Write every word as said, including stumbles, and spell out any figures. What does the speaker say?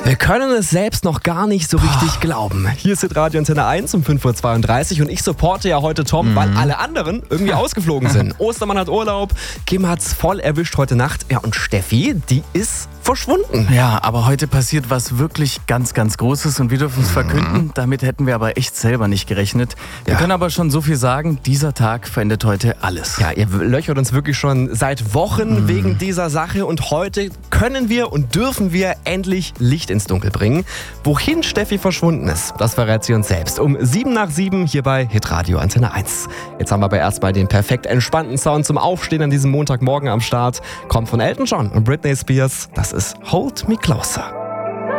Wir können es selbst noch gar nicht so richtig glauben. Hier ist Radio Antenne eins um fünf Uhr zweiunddreißig und ich supporte ja heute Tom, mhm. weil alle anderen irgendwie ausgeflogen sind. Ostermann hat Urlaub, Kim hat's voll erwischt heute Nacht. Ja, und Steffi, die ist verschwunden. Ja, aber heute passiert was wirklich ganz, ganz Großes und wir dürfen es mhm. verkünden. Damit hätten wir aber echt selber nicht gerechnet. Wir ja. können aber schon so viel sagen, dieser Tag verändert heute alles. Ja, ihr löchert uns wirklich schon seit Wochen mhm. wegen dieser Sache und heute können wir und dürfen wir endlich Licht ins Dunkel bringen. Wohin Steffi verschwunden ist, das verrät sie uns selbst. Um sieben nach sieben hier bei Hitradio Antenne eins. Jetzt haben wir aber erstmal den perfekt entspannten Sound zum Aufstehen an diesem Montagmorgen am Start. Kommt von Elton John und Britney Spears. Das ist Hold Me Closer.